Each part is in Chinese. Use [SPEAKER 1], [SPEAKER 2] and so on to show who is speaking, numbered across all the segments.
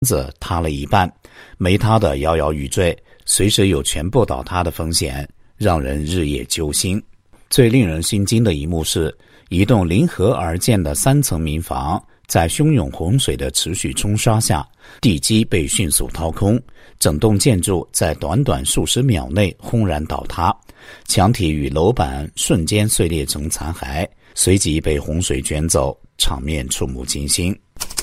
[SPEAKER 1] 子塌了一半，没塌的摇摇欲坠，随时有全部倒塌的风险，让人日夜揪心。最令人心惊的一幕是，一栋临河而建的3层民房在汹涌洪水的持续冲刷下，地基被迅速掏空，整栋建筑在短短数十秒内轰然倒塌，墙体与楼板瞬间碎裂成残骸，随即被洪水卷走，场面触目惊心。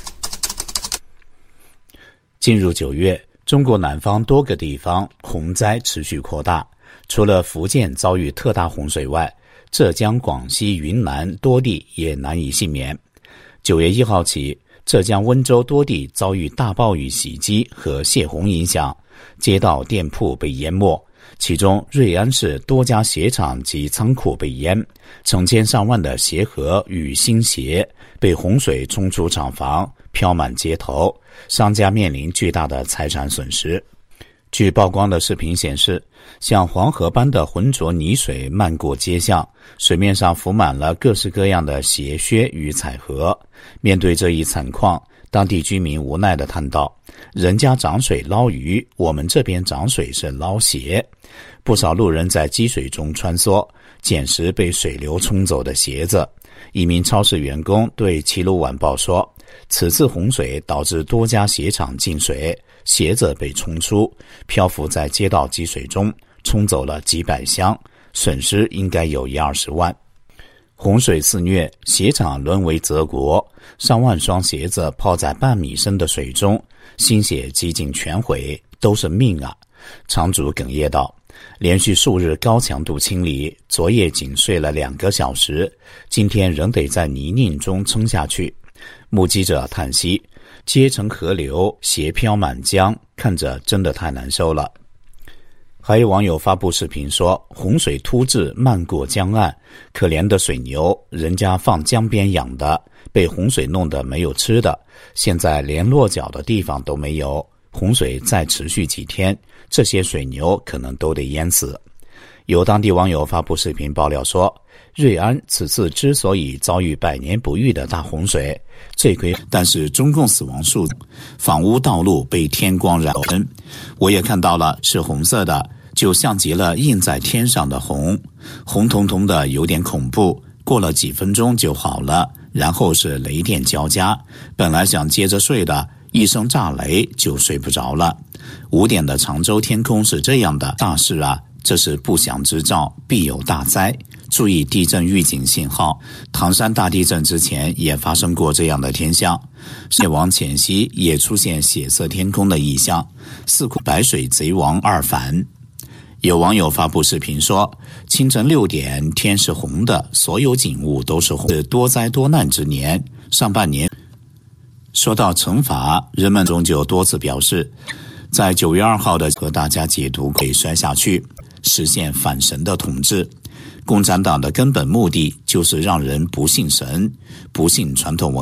[SPEAKER 1] 进入9月，中国南方多个地方洪灾持续扩大，除了福建遭遇特大洪水外，浙江、广西、云南多地也难以幸免。9月1号起，浙江温州多地遭遇大暴雨袭击和泄洪影响，街道店铺被淹没，其中瑞安市多家鞋厂及仓库被淹，成千上万的鞋盒与新鞋被洪水冲出厂房，飘满街头，商家面临巨大的财产损失。据曝光的视频显示，像黄河般的浑浊泥水漫过街巷，水面上浮满了各式各样的鞋靴与彩盒。面对这一惨况，当地居民无奈地叹道：人家涨水捞鱼，我们这边涨水是捞鞋。不少路人在积水中穿梭，捡拾被水流冲走的鞋子。一名超市员工对齐鲁晚报说，此次洪水导致多家鞋厂进水，鞋子被冲出，漂浮在街道积水中，冲走了几百箱，损失应该有1-20万。洪水肆虐，鞋厂沦为泽国，上万双鞋子泡在半米深的水中，新鞋几近全毁，都是命啊！厂主哽咽道，连续数日高强度清理，昨夜仅睡了2个小时，今天仍得在泥泞中撑下去。目击者叹息，街成河流，鞋飘满江，看着真的太难受了。还有网友发布视频说，洪水突至漫过江岸，可怜的水牛，人家放江边养的，被洪水弄得没有吃的，现在连落脚的地方都没有，洪水再持续几天，这些水牛可能都得淹死。有当地网友发布视频爆料说，瑞安此次之所以遭遇100年不遇的大洪水，罪魁但是中共死亡数，房屋道路被天光染红，我也看到了，是红色的，就像极了印在天上的红，红彤彤的，有点恐怖，过了几分钟就好了，然后是雷电交加，本来想接着睡的，一声炸雷就睡不着了。5点的常州天空是这样的，大事啊，这是不祥之兆，必有大灾，注意地震预警信号。唐山大地震之前也发生过这样的天象，灭亡前夕也出现血色天空的异象，四库白水贼王2反。有网友发布视频说，清晨6点天是红的，所有景物都是红，是多灾多难之年，上半年。说到惩罚，人们中就多次表示，在9月2号的和大家解读可以摔下去，实现反神的统治。共产党的根本目的就是让人不信神，不信传统文化。